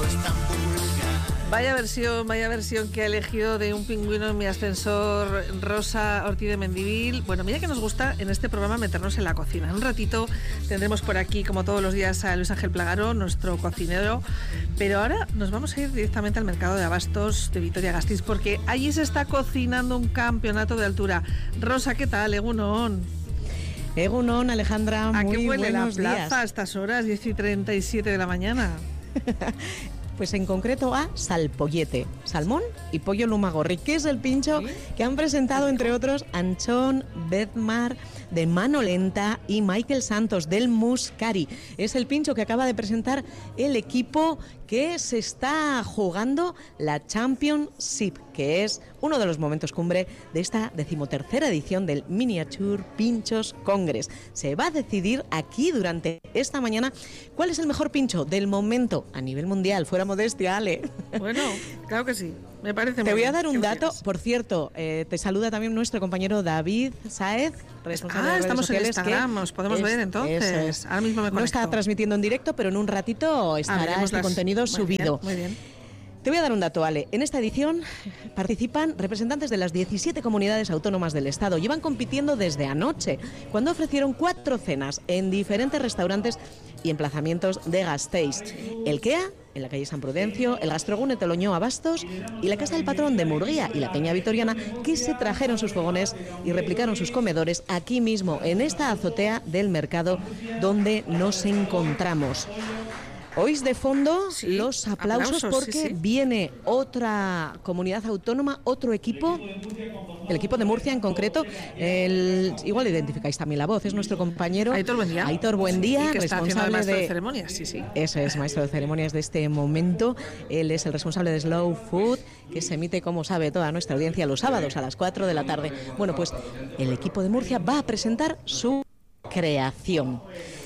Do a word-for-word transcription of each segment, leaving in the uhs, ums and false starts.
Vaya versión, vaya versión que ha elegido de Un pingüino en mi ascensor Rosa Ortiz de Mendivil. Bueno, mira que nos gusta en este programa meternos en la cocina. En un ratito tendremos por aquí, como todos los días, a Luis Ángel Plagaro, nuestro cocinero. Pero ahora nos vamos a ir directamente al mercado de abastos de Vitoria-Gasteiz, porque allí se está cocinando un campeonato de altura. Rosa, ¿qué tal? Egunon. Egunon, Alejandra, muy ¿A qué huele la buenos plaza días? a estas horas, diez y treinta y siete de la mañana? Pues en concreto a salpollete, salmón y pollo lumagorri, que es el pincho ¿Sí? que han presentado, entre otros, Anchón Bedmar de Mano Lenta y Michael Santos del Muscari. Es el pincho que acaba de presentar el equipo que se está jugando la Championship, que es uno de los momentos cumbre de esta decimotercera edición del Miniature Pinchos Congress. Se va a decidir aquí durante esta mañana cuál es el mejor pincho del momento a nivel mundial. Fuera modestia, Ale. Bueno, claro que sí. Me parece. Te muy voy a bien. dar un dato, quieres? por cierto, eh, te saluda también nuestro compañero David Sáez, responsable Ah, de redes estamos sociales, en Instagram, que os podemos es, ver entonces. Es. Ahora mismo me conecto. No está transmitiendo en directo, pero en un ratito estará ah, este las... contenido muy subido. Bien, muy bien. Te voy a dar un dato, Ale. En esta edición participan representantes de las diecisiete comunidades autónomas del Estado. Llevan compitiendo desde anoche, cuando ofrecieron cuatro cenas en diferentes restaurantes y emplazamientos de Gasteiz. El Kea, en la calle San Prudencio, el Gastrogune Toloñó Abastos y la Casa del Patrón de Murguía y la Peña Vitoriana, que se trajeron sus fogones y replicaron sus comedores aquí mismo, en esta azotea del mercado donde nos encontramos. Oís de fondo sí, los aplausos, aplausos porque sí, sí. viene otra comunidad autónoma, otro equipo, el equipo de Murcia en concreto. El, igual identificáis también la voz, es nuestro compañero Aitor Buendía. Aitor Buendía, sí, que está responsable maestro de, de ceremonias, sí, sí. Eso es, maestro de ceremonias de este momento. Él es el responsable de Slow Food, que se emite, como sabe toda nuestra audiencia, los sábados a las cuatro de la tarde. Bueno, pues el equipo de Murcia va a presentar su creación.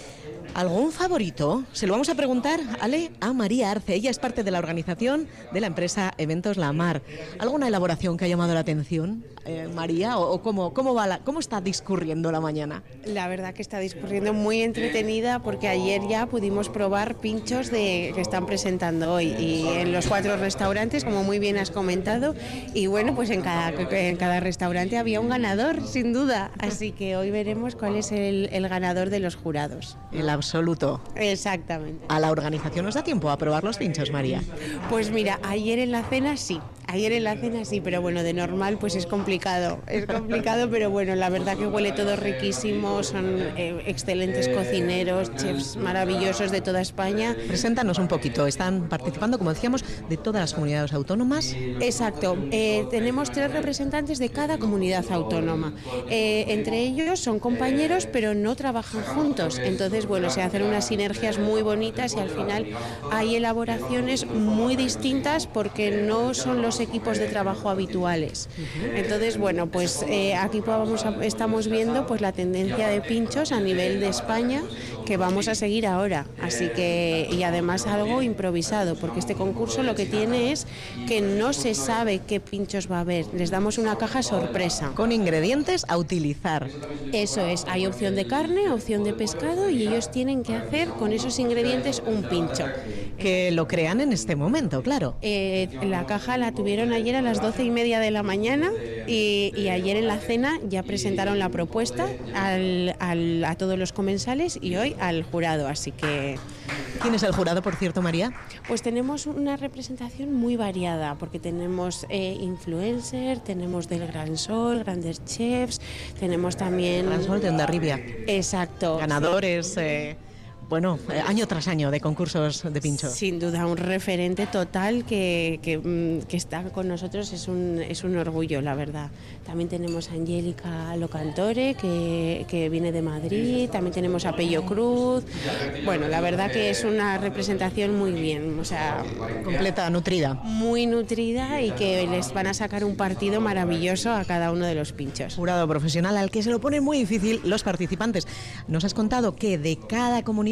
¿Algún favorito? Se lo vamos a preguntar, Ale, a María Arce. Ella es parte de la organización de la empresa Eventos La Mar. ¿Alguna elaboración que ha llamado la atención, eh, María? ¿O, o cómo, cómo, va la, cómo está discurriendo la mañana? La verdad que está discurriendo muy entretenida, porque ayer ya pudimos probar pinchos de, que están presentando hoy, y en los cuatro restaurantes, como muy bien has comentado, y bueno, pues en cada, en cada restaurante había un ganador, sin duda. Así que hoy veremos cuál es el, el ganador de los jurados. El absoluto. Exactamente. ¿A la organización nos da tiempo a probar los pinchos, María? Pues mira, ayer en la cena sí, ayer en la cena sí, pero bueno, de normal pues es complicado, es complicado, pero bueno, la verdad que huele todo riquísimo, son eh, excelentes cocineros, chefs maravillosos de toda España. Preséntanos un poquito, están participando, como decíamos, de todas las comunidades autónomas. Exacto, eh, tenemos tres representantes de cada comunidad autónoma, eh, entre ellos son compañeros pero no trabajan juntos, entonces bueno, se hacen unas sinergias muy bonitas y al final hay elaboraciones muy distintas porque no son los equipos de trabajo habituales. Entonces, bueno, pues eh, aquí vamos a, estamos viendo pues la tendencia de pinchos a nivel de España que vamos a seguir ahora. Así que, y además algo improvisado, porque este concurso lo que tiene es que no se sabe qué pinchos va a haber. Les damos una caja sorpresa. Con ingredientes a utilizar. Eso es, hay opción de carne, opción de pescado, y ellos tienen que hacer con esos ingredientes un pincho. Que lo crean en este momento, claro. Eh, la caja la tuvieron ayer a las doce y media de la mañana y, y ayer en la cena ya presentaron la propuesta al, al, a todos los comensales y hoy al jurado, así que... ¿Quién es el jurado, por cierto, María? Pues tenemos una representación muy variada, porque tenemos eh, influencers, tenemos del Gran Sol, grandes chefs, tenemos también... Gran Sol de Hondarribia. Exacto. Ganadores... Eh... Bueno, eh, año tras año de concursos de pincho. Sin duda, un referente total que, que, que está con nosotros, es un, es un orgullo, la verdad. También tenemos a Angélica Locantore, que, que viene de Madrid, también tenemos a Pello Cruz. Bueno, la verdad que es una representación muy bien, o sea... Completa, nutrida. Muy nutrida, y que les van a sacar un partido maravilloso a cada uno de los pinchos. Jurado profesional al que se lo pone muy difícil los participantes. Nos has contado que de cada comunidad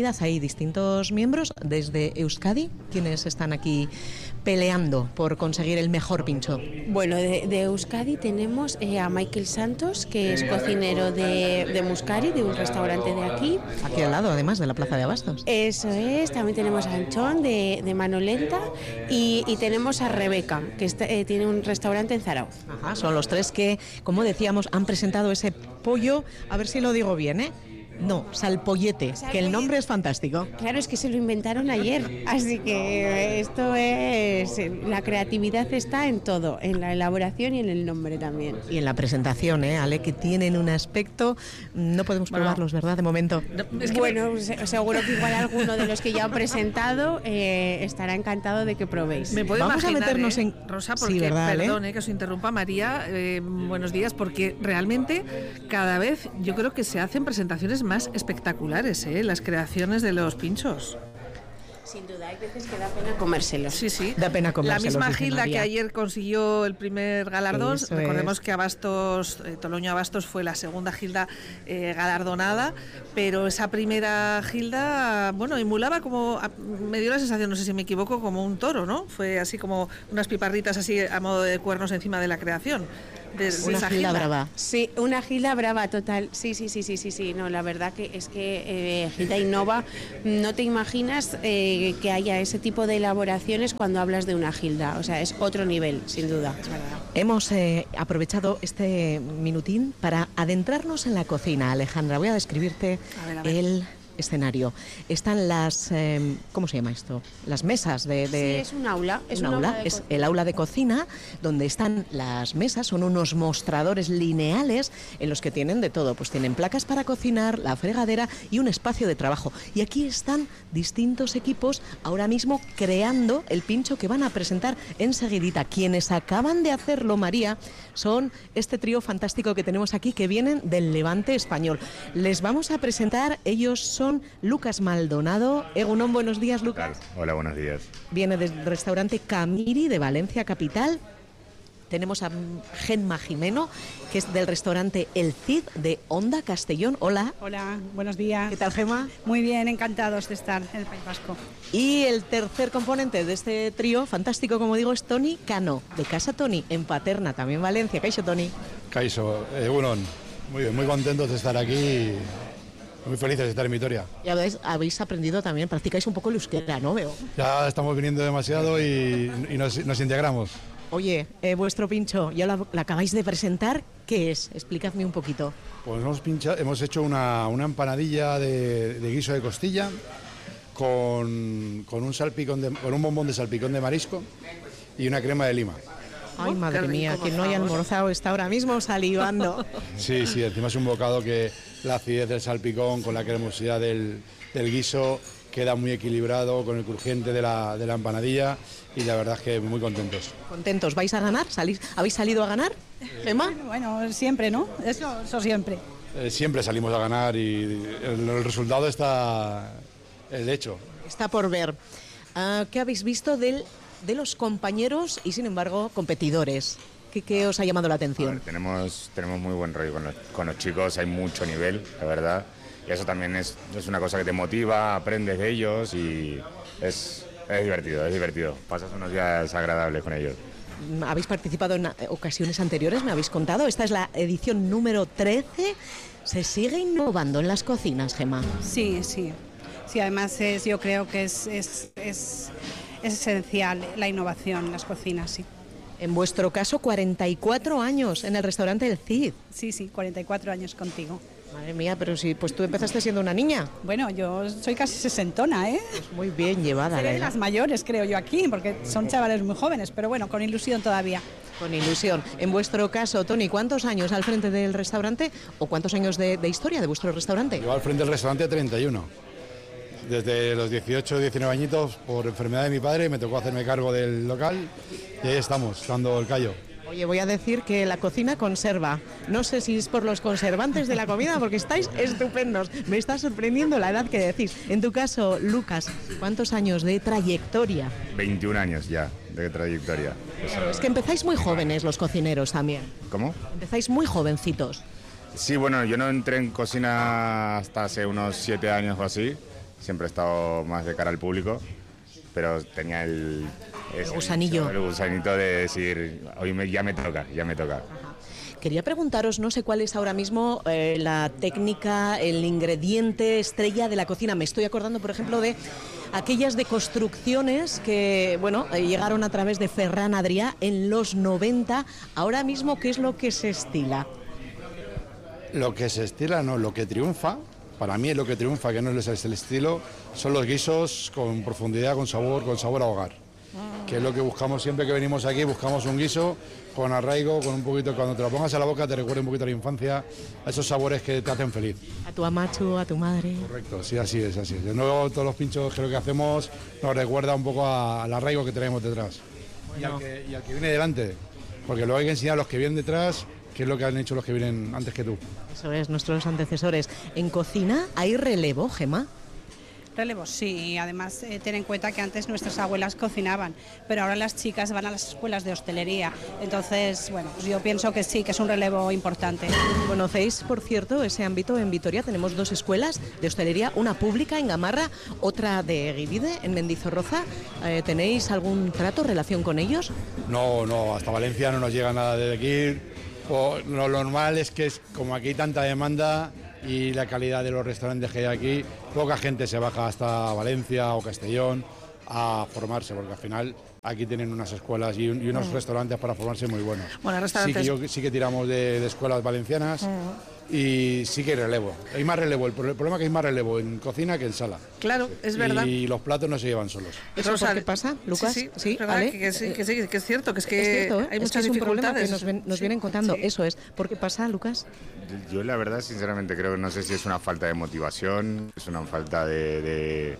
comunidad hay distintos miembros. Desde Euskadi, ¿quiénes están aquí peleando por conseguir el mejor pincho? Bueno, de, de Euskadi tenemos eh, a Michael Santos, que es cocinero de, de Muscari, de un restaurante de aquí. Aquí al lado, además, de la Plaza de Abastos. Eso es, también tenemos a Anchón de, de Mano Lenta y, y tenemos a Rebeca, que está, eh, tiene un restaurante en Zarauz. Ajá, son los tres que, como decíamos, han presentado ese pollo, a ver si lo digo bien, ¿eh? No, salpollete, que el nombre es fantástico. Claro, es que se lo inventaron ayer, así que esto es... La creatividad está en todo, en la elaboración y en el nombre también. Y en la presentación, ¿eh, Ale? Que tienen un aspecto... No podemos bueno, probarlos, ¿verdad? De momento. No, es que bueno, me... seguro que igual alguno de los que ya han presentado eh, estará encantado de que probéis. Me puedo Vamos imaginar, a meternos ¿eh? en... Rosa, porque, sí, ¿verdad, perdón, eh, que os interrumpa, María, eh, buenos días, porque realmente cada vez yo creo que se hacen presentaciones más espectaculares, ¿eh? Las creaciones de los pinchos. Sin duda, hay veces que da pena comérselos. Sí, sí. Da pena comérselos. La misma Gilda que ayer consiguió el primer galardón. Eso Recordemos es. que Abastos, eh, Toloño Abastos fue la segunda Gilda eh, galardonada, pero esa primera Gilda, bueno, emulaba como, me dio la sensación, no sé si me equivoco, como un toro, ¿no? Fue así como unas piparritas así a modo de cuernos encima de la creación. De, de una esa Gilda Gilda brava. Sí, una Gilda brava total. Sí, sí, sí, sí, sí, sí. No, la verdad que es que eh, Gilda innova. No te imaginas eh, que haya ese tipo de elaboraciones cuando hablas de una Gilda. O sea, es otro nivel, sin duda. Es verdad. Hemos eh, aprovechado este minutín para adentrarnos en la cocina. Alejandra, voy a describirte a ver, a ver. el escenario. Están las, eh, ¿cómo se llama esto? Las mesas de... de sí, es un aula. Es un un aula, aula de es cocina. el aula de cocina, donde están las mesas, son unos mostradores lineales en los que tienen de todo. Pues tienen placas para cocinar, la fregadera y un espacio de trabajo. Y aquí están distintos equipos ahora mismo creando el pincho que van a presentar enseguidita. Quienes acaban de hacerlo, María, son este trío fantástico que tenemos aquí, que vienen del Levante español. Les vamos a presentar, ellos son Lucas Maldonado. Egunon, buenos días, Lucas. Hola, buenos días. Viene del restaurante Camiri de Valencia capital. Tenemos a Gemma Jimeno, que es del restaurante El Cid de Onda Castellón. Hola. Hola, buenos días. ¿Qué tal, Gemma? Muy bien, encantados de estar en el País Vasco. Y el tercer componente de este trío fantástico, como digo, es Toni Cano, de Casa Toni, en Paterna, también Valencia. ¿Caixo, Toni? Caixo, Egunon. Muy bien, muy contentos de estar aquí. Muy felices de estar en Vitoria. Ya veis, habéis aprendido también, practicáis un poco el euskera, ¿no? Veo. Ya estamos viniendo demasiado y, y nos, nos integramos. Oye, eh, vuestro pincho, ya lo, lo acabáis de presentar. ¿Qué es? Explicadme un poquito. Pues hemos, pincha, hemos hecho una, una empanadilla de, de guiso de costilla con, con, un salpicón de, con un bombón de salpicón de marisco y una crema de lima. Ay, Oh, madre qué mía, rico, quien no por haya favor. almorzado está ahora mismo salivando. Sí, sí, encima es un bocado que la acidez del salpicón con la cremosidad del, del guiso queda muy equilibrado con el crujiente de la, de la empanadilla y la verdad es que muy contentos. ¿Contentos? ¿Vais a ganar? ¿Salís, ¿Habéis salido a ganar, Gemma? Bueno, siempre, ¿no? Eso, eso siempre. Eh, siempre salimos a ganar y el, el resultado está el hecho. Está por ver. Uh, ¿Qué habéis visto del, de los compañeros y, sin embargo, competidores? ¿Qué, qué os ha llamado la A ver, atención? tenemos, tenemos muy buen rollo con los, con los chicos, hay mucho nivel, la verdad. Y eso también es, es una cosa que te motiva, aprendes de ellos y es, es divertido, es divertido. Pasas unos días agradables con ellos. ¿Habéis participado en ocasiones anteriores? ¿Me habéis contado? Esta es la edición número trece. ¿Se sigue innovando en las cocinas, Gemma? Sí, sí. Sí, además es, yo creo que es, es, es, es esencial la innovación en las cocinas, sí. En vuestro caso, cuarenta y cuatro años en el restaurante El Cid. Sí, sí, cuarenta y cuatro años contigo. Madre mía, pero si pues tú empezaste siendo una niña. Bueno, yo soy casi sesentona, ¿eh? Pues muy bien llevada. Seré la de edad. las mayores, creo yo, aquí, porque son chavales muy jóvenes, pero bueno, con ilusión todavía. Con ilusión. En vuestro caso, Toni, ¿cuántos años al frente del restaurante o cuántos años de, de historia de vuestro restaurante? Llevo al frente del restaurante treinta y uno. Desde los dieciocho, diecinueve añitos, por enfermedad de mi padre, me tocó hacerme cargo del local y ahí estamos, dando el callo. Oye, voy a decir que la cocina conserva. No sé si es por los conservantes de la comida, porque estáis estupendos. Me está sorprendiendo la edad que decís. En tu caso, Lucas, ¿cuántos años de trayectoria? veintiún años ya de trayectoria. Claro, es que empezáis muy jóvenes los cocineros también. ¿Cómo? Empezáis muy jovencitos. Sí, bueno, yo no entré en cocina hasta hace unos siete años o así. siempre he estado más de cara al público, pero tenía el, el gusanillo. El gusanito de decir, hoy me, ya me toca, ya me toca. Quería preguntaros, no sé cuál es ahora mismo eh, la técnica, el ingrediente estrella de la cocina. Me estoy acordando, por ejemplo, de aquellas deconstrucciones que, bueno, eh, llegaron a través de Ferran Adrià en los noventa. Ahora mismo, ¿qué es lo que se estila? Lo que se estila, no, lo que triunfa, para mí lo que triunfa, que no es el estilo, son los guisos con profundidad, con sabor, con sabor a hogar. Que es lo que buscamos siempre que venimos aquí, buscamos un guiso con arraigo, con un poquito, cuando te lo pongas a la boca te recuerda un poquito a la infancia, a esos sabores que te hacen feliz. A tu amachu, a tu madre. Correcto, sí, así es, así es. De nuevo, todos los pinchos creo que hacemos nos recuerda un poco a, al arraigo que tenemos detrás. Bueno. Y, al que, y al que viene delante, porque luego hay que enseñar a los que vienen detrás qué es lo que han hecho los que vienen antes que tú. Eso es, nuestros antecesores. ¿En cocina hay relevo, Gemma? Relevos, sí, y además eh, ten en cuenta que antes nuestras abuelas cocinaban, pero ahora las chicas van a las escuelas de hostelería, entonces, bueno, pues yo pienso que sí, que es un relevo importante. ¿Conocéis, por cierto, ese ámbito en Vitoria? Tenemos dos escuelas de hostelería, una pública en Gamarra, otra de Guivide, en Mendizorroza. Eh, ¿Tenéis algún trato, relación con ellos? No, no, hasta Valencia no nos llega nada de aquí. O, lo normal es que es, como aquí hay tanta demanda y la calidad de los restaurantes que hay aquí, poca gente se baja hasta Valencia o Castellón a formarse, porque al final aquí tienen unas escuelas y, un, y unos mm. restaurantes para formarse muy buenos. Bueno, restaurantes. Sí que, yo, sí que tiramos de, de escuelas valencianas mm. y sí que hay relevo. Hay más relevo, el problema es que hay más relevo en cocina que en sala. Claro, es verdad. Y los platos no se llevan solos. ¿Eso Rosa, por qué pasa, Lucas? Sí, sí, ¿Sí? ¿verdad? Que, que, sí, que, sí, que es cierto, que es que es cierto, ¿eh? hay es muchas que es un problema dificultades. que nos, ven, nos sí, vienen contando, sí. Eso es. ¿Por qué pasa, Lucas? Yo la verdad, sinceramente, creo que no sé si es una falta de motivación, es una falta de, de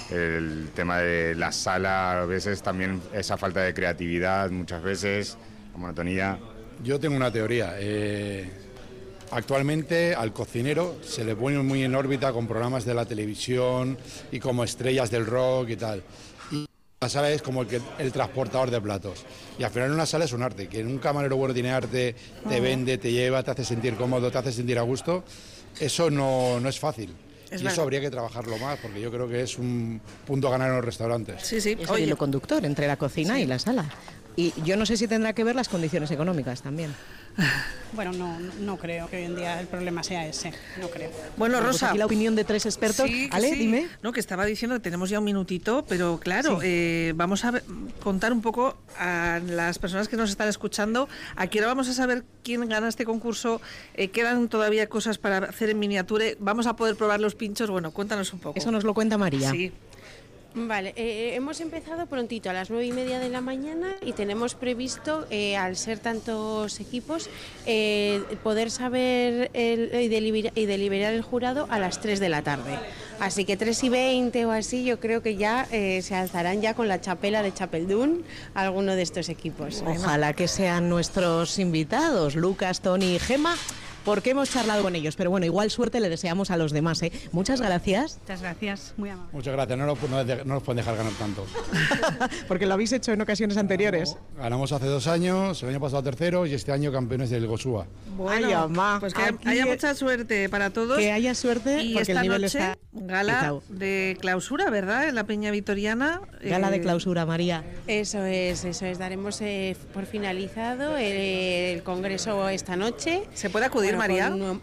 el tema de la sala, a veces también esa falta de creatividad, muchas veces, la monotonía. Yo tengo una teoría. Eh, actualmente al cocinero se le pone muy en órbita con programas de la televisión y como estrellas del rock y tal. Y la sala es como el, que, el transportador de platos. Y al final una sala es un arte, que un camarero bueno tiene arte, te vende, te lleva, te hace sentir cómodo, te hace sentir a gusto. Eso no, no es fácil. Es y verdad. Eso habría que trabajarlo más, porque yo creo que es un punto a ganar en los restaurantes. Sí, sí. Es el hilo conductor entre la cocina sí. y la sala. Y yo no sé si tendrá que ver las condiciones económicas también. Bueno, no, no creo que hoy en día el problema sea ese, no creo. Bueno, Rosa, pues aquí la opinión de tres expertos. Sí, Ale, sí. dime. No, que estaba diciendo que tenemos ya un minutito, pero claro, sí. eh, vamos a ver, contar un poco a las personas que nos están escuchando. Aquí ahora vamos a saber quién gana este concurso. Eh, quedan todavía cosas para hacer en miniatura. Vamos a poder probar los pinchos. Bueno, cuéntanos un poco. Eso nos lo cuenta María. Sí. Vale, eh, hemos empezado prontito a las nueve y media de la mañana y tenemos previsto, eh, al ser tantos equipos, eh, poder saber el, y, deliberar, y deliberar el jurado a las tres de la tarde. Así que tres y veinte o así, yo creo que ya eh, se alzarán ya con la chapela de Chapeldún alguno de estos equipos. Ojalá que sean nuestros invitados, Lucas, Tony y Gemma, porque hemos charlado con ellos. Pero bueno, igual suerte le deseamos a los demás, ¿eh? Muchas gracias. Muchas gracias, muy amable. Muchas gracias, no nos, no, no nos pueden dejar ganar tanto. Porque lo habéis hecho en ocasiones anteriores. No, ganamos hace dos años, el año pasado tercero y este año campeones del Gosúa. Bueno, Ay, mamá. Pues que Aquí haya mucha suerte para todos. Que haya suerte, y porque esta el nivel noche, está gala quitado. De clausura, ¿verdad? En la Peña Vitoriana. Gala eh... de clausura, María. Eso es, eso es. Daremos eh, por finalizado el, el congreso esta noche. ¿Se puede acudir, bueno, María? Con,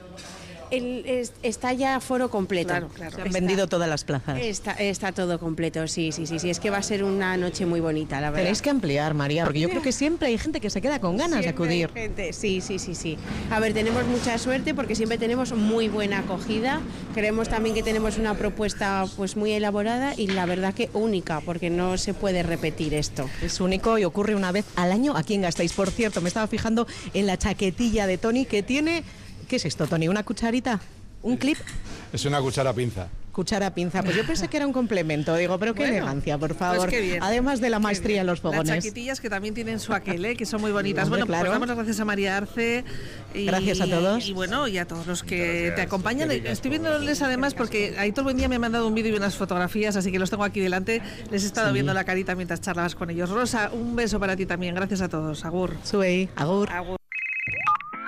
El, es, está ya foro completo. Claro, claro. Se han está, vendido todas las plazas. Está, está todo completo, sí, sí, sí, sí. Es que va a ser una noche muy bonita, la verdad. Tenéis que ampliar, María, porque yo creo que siempre hay gente que se queda con ganas siempre de acudir. Hay gente. Sí, sí, sí, sí. A ver, tenemos mucha suerte porque siempre tenemos muy buena acogida. Creemos también que tenemos una propuesta pues muy elaborada y la verdad que única, porque no se puede repetir esto. Es único y ocurre una vez al año aquí en Gasteiz. Por cierto, me estaba fijando en la chaquetilla de Tony que tiene... ¿Qué es esto, Tony? ¿Una cucharita? ¿Un clip? Es una cuchara pinza. Cuchara pinza. Pues yo pensé que era un complemento. Digo, pero qué bueno, elegancia, por favor. Pues qué bien. Además de la maestría en los fogones. Las chaquetillas que también tienen su aquel, ¿eh? Que son muy bonitas. Hombre, bueno, claro. Pues damos las gracias a María Arce. Y, gracias a todos. Y bueno, y a todos los que te acompañan. Estoy viéndoles además porque Aitor Buendía me ha mandado un vídeo y unas fotografías, así que los tengo aquí delante. Les he estado sí. viendo la carita mientras charlabas con ellos. Rosa, un beso para ti también. Gracias a todos. Agur. Sui. Agur. Agur.